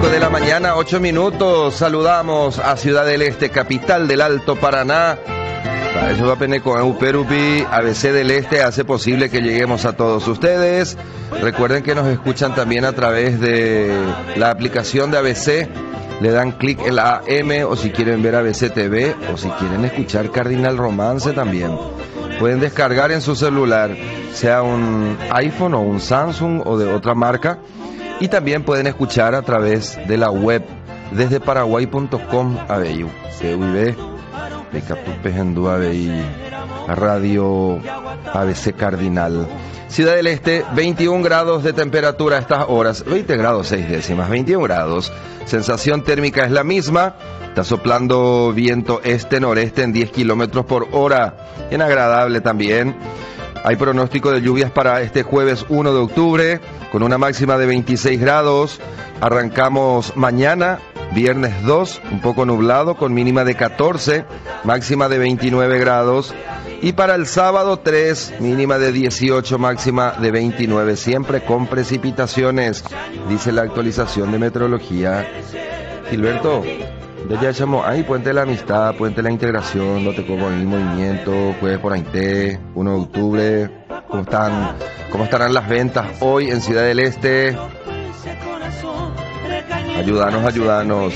5 de la mañana, 8 minutos. Saludamos a Ciudad del Este, capital del Alto Paraná. Para eso va a pedir con Uperupi, ABC del Este hace posible que lleguemos a todos ustedes. Recuerden que nos escuchan también a través de la aplicación de ABC. Le dan clic en la AM, o si quieren ver ABC TV, o si quieren escuchar Cardinal Romance también. Pueden descargar en su celular, sea un iPhone o un Samsung o de otra marca. Y también pueden escuchar a través de la web desde paraguay.com abeyu. CUIB, de Capupejendú abeyu, Radio ABC Cardinal. Ciudad del Este, 21 grados de temperatura a estas horas, 20 grados 6 décimas, 21 grados. Sensación térmica es la misma, está soplando viento este-noreste en 10 kilómetros por hora, bien agradable también. Hay pronóstico de lluvias para este jueves 1 de octubre, con una máxima de 26 grados. Arrancamos mañana, viernes 2, un poco nublado, con mínima de 14, máxima de 29 grados. Y para el sábado 3, mínima de 18, máxima de 29, siempre con precipitaciones, dice la actualización de meteorología. Gilberto, de ya llamo ahí Puente de la Amistad, Puente de la Integración, no te como ahí movimiento, jueves por Ainte, 1 de octubre, ¿cómo estarán las ventas hoy en Ciudad del Este? Ayúdanos.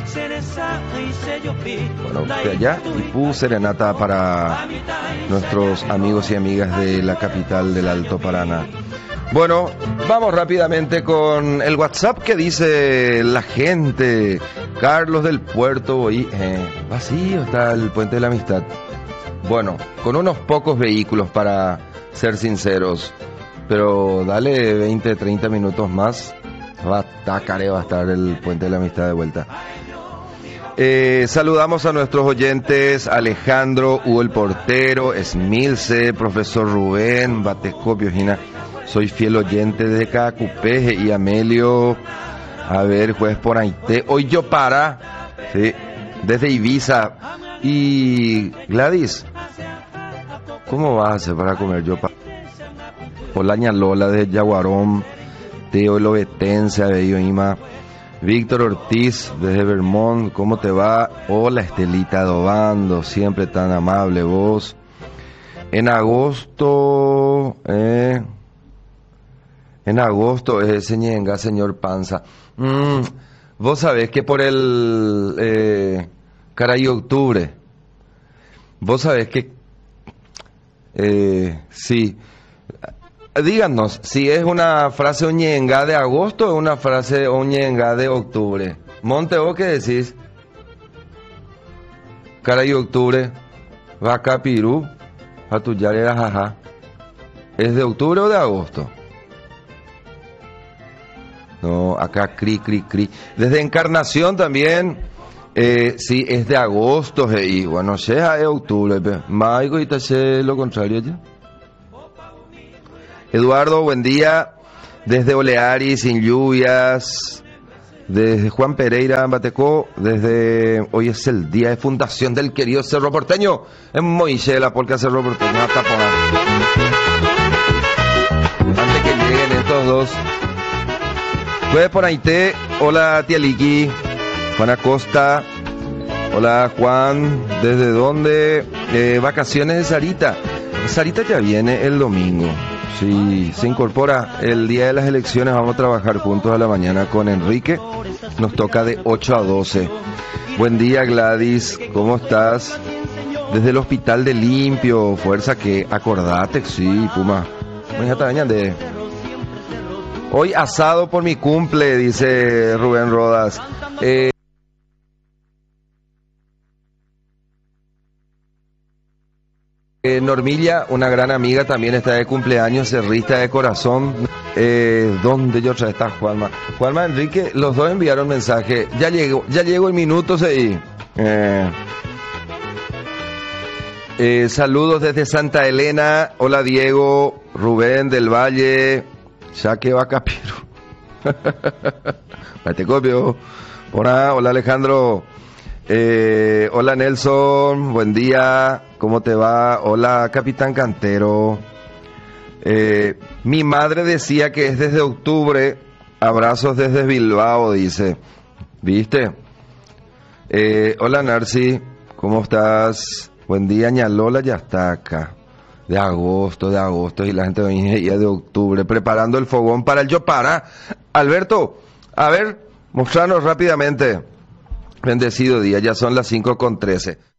Bueno, de allá y serenata para nuestros amigos y amigas de la capital del Alto Paraná. Bueno, vamos rápidamente con el WhatsApp que dice la gente. Carlos del Puerto, vacío está el Puente de la Amistad. Bueno, con unos pocos vehículos para ser sinceros, pero dale 20, 30 minutos más, va a estar el Puente de la Amistad de vuelta. Saludamos a nuestros oyentes: Alejandro, Hugo el Portero, Esmilce, profesor Rubén, Batescopio, Gina. Soy fiel oyente de Cacupeje y Amelio. A ver, jueves por Aite. Hoy yo sí, desde Ibiza. Y Gladys, ¿cómo vas a hacer para comer yo para? Hola, Lola de Yaguarón, Teo Lobetense, Abello Ima. Víctor Ortiz desde Vermont, ¿cómo te va? Hola, Estelita Dobando, siempre tan amable vos. En agosto señor Panza. Vos sabés que por el caray octubre, vos sabés que sí. Díganos si es una frase oñenga de agosto o una frase oñenga de octubre. Monte, ¿vos qué decís? Caray octubre, vaca pirú, a tu era jaja. ¿Es de octubre o de agosto? No, acá cri. Desde Encarnación también, sí, es de agosto, y bueno, sea es octubre, maigo y taché lo contrario ya. Eduardo, buen día, desde Oleari, sin lluvias, desde Juan Pereira, en Batecó, hoy es el día de fundación del querido Cerro Porteño, en Moisela, porque Cerro Porteño hasta poner. Antes que lleguen estos dos, jueves por Aite, hola tía Liqui, Juan Acosta, hola Juan, ¿desde dónde? Vacaciones de Sarita. Sarita ya viene el domingo. Sí, se incorpora el día de las elecciones. Vamos a trabajar juntos a la mañana con Enrique. Nos toca de 8 a 12. Buen día, Gladys, ¿cómo estás? Desde el Hospital de Limpio, fuerza que acordate, sí, Puma. Hoy asado por mi cumple, dice Rubén Rodas. Normilla, una gran amiga, también está de cumpleaños, cerrista de corazón. ¿Dónde yo otra está Juanma? Juanma, Enrique, los dos enviaron mensaje. Ya llegó el minuto, sí. Saludos desde Santa Elena. Hola Diego, Rubén del Valle. Ya que va Capiro. Te copio. Hola Alejandro. Hola Nelson, buen día, ¿cómo te va? Hola Capitán Cantero. Mi madre decía que es desde octubre. Abrazos desde Bilbao, dice. ¿Viste? Hola Narci, ¿cómo estás? Buen día, Ñalola ya está acá. De agosto, y la gente venía de octubre, preparando el fogón para el Yopara. Alberto, a ver, mostrarnos rápidamente. Bendecido día, ya son las 5:13.